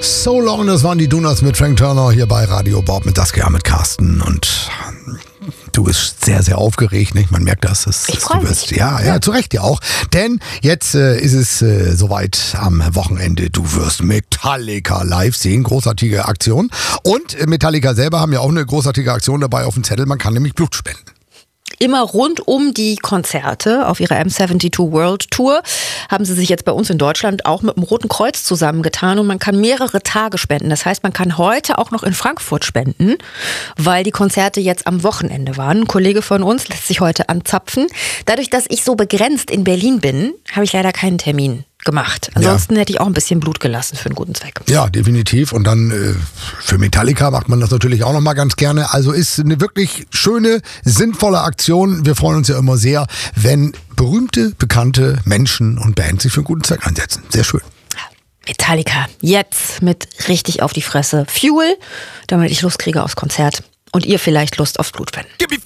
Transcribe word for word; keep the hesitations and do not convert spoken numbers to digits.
So Long, das waren die Donuts mit Frank Turner hier bei Radio Bob mit Saskia, mit Carsten und du bist sehr, sehr aufgeregt, nicht? Man merkt das. das ich das, freue du wirst, mich. Ja, ja, zu Recht ja auch. Denn jetzt äh, ist es äh, soweit am Wochenende. Du wirst Metallica live sehen. Großartige Aktion. Und äh, Metallica selber haben ja auch eine großartige Aktion dabei auf dem Zettel. Man kann nämlich Blut spenden. Immer rund um die Konzerte auf ihrer M zweiundsiebzig World Tour haben sie sich jetzt bei uns in Deutschland auch mit dem Roten Kreuz zusammengetan und man kann mehrere Tage spenden. Das heißt, man kann heute auch noch in Frankfurt spenden, weil die Konzerte jetzt am Wochenende waren. Ein Kollege von uns lässt sich heute anzapfen. Dadurch, dass ich so begrenzt in Berlin bin, habe ich leider keinen Termin gemacht. Ansonsten ja. hätte ich auch ein bisschen Blut gelassen für einen guten Zweck. Ja, definitiv. Und dann äh, für Metallica macht man das natürlich auch nochmal ganz gerne. Also ist eine wirklich schöne, sinnvolle Aktion. Wir freuen uns ja immer sehr, wenn berühmte, bekannte Menschen und Bands sich für einen guten Zweck einsetzen. Sehr schön. Metallica, jetzt mit richtig auf die Fresse. Fuel, damit ich Lust kriege aufs Konzert. Und ihr vielleicht Lust auf Blutspenden.